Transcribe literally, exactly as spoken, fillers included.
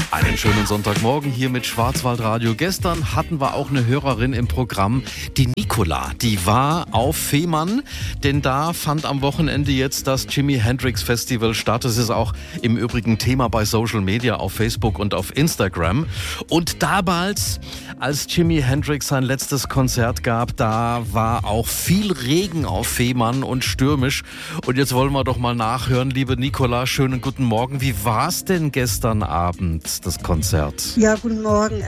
Einen schönen Sonntagmorgen hier mit Schwarzwaldradio. Gestern hatten wir auch eine Hörerin im Programm, die Nicola. Die war auf Fehmarn, denn da fand am Wochenende jetzt das Jimi Hendrix Festival statt. Das ist auch im Übrigen Thema bei Social Media auf Facebook und auf Instagram. Und damals, als Jimi Hendrix sein letztes Konzert gab, da war auch viel Regen auf Fehmarn und stürmisch. Und jetzt wollen wir doch mal nachhören, liebe Nicola, schönen guten Morgen. Wie war es denn gestern Abend, das Konzert? Ja, guten Morgen.